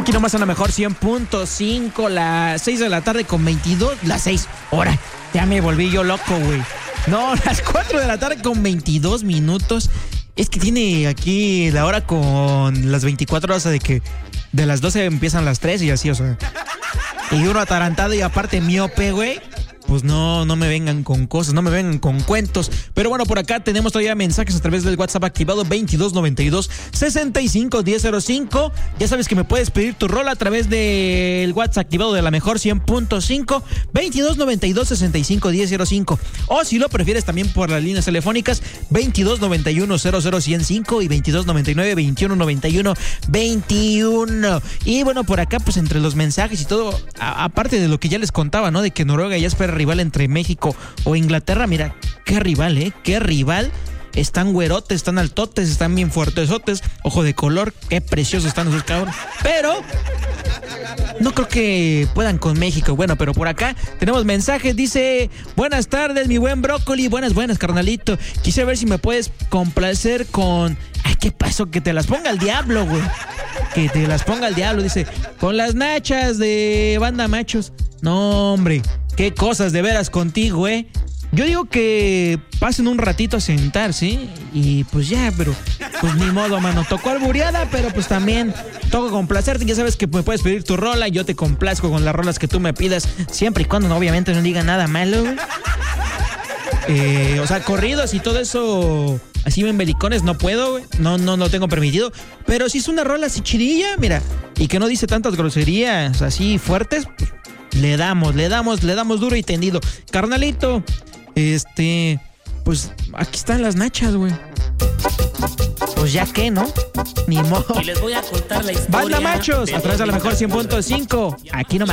Aquí nomás a la mejor 100.5, las 6 de la tarde con 22, las 6. Ahora, ya me volví yo loco, güey. No, las 4 de la tarde con 22 minutos. Es que tiene aquí la hora con las 24 horas de que de las 12 empiezan las 3 y así, o sea. Y uno atarantado y aparte miope, güey. Pues no me vengan con cosas, no me vengan con cuentos. Pero bueno, por acá tenemos todavía mensajes a través del WhatsApp activado 2292-651005. Ya sabes que me puedes pedir tu rola a través del WhatsApp activado de la mejor 100.5, 2292-651005. O si lo prefieres también por las líneas telefónicas 2291-00105 y 2299-2191-21. Y bueno, por acá pues entre los mensajes y todo, aparte de lo que ya les contaba, ¿no? De que Noruega ya espera rival entre México o Inglaterra. Mira, qué rival, qué rival. Están güerotes, están altotes, están bien fuertesotes, ojo de color, qué preciosos están esos cabros. Pero no creo que puedan con México. Bueno, pero por acá tenemos mensajes. Dice: buenas tardes, mi buen brócoli. Buenas, carnalito. Quise ver si me puedes complacer con... Ay, ¿qué pasó? Que te las ponga el diablo, güey. Que te las ponga el diablo. Dice: con las nachas de Banda Machos. No, hombre, qué cosas de veras contigo, Yo digo que pasen un ratito a sentarse, y pues ya, pero pues ni modo, mano. Tocó albureada, pero pues también toca complacerte. Ya sabes que me puedes pedir tu rola y yo te complazco con las rolas que tú me pidas, siempre y cuando no, obviamente no diga nada malo. O sea, corridos y todo eso, así en belicones no puedo, güey. No lo tengo permitido. Pero si es una rola así chidilla, mira, y que no dice tantas groserías así fuertes, pues, le damos duro y tendido. Carnalito, pues aquí están las nachas, güey. Pues ya que, ¿no? Ni modo. Y les voy a contar la historia. Banda Machos, a través de la mejor 100.5. Aquí nomás.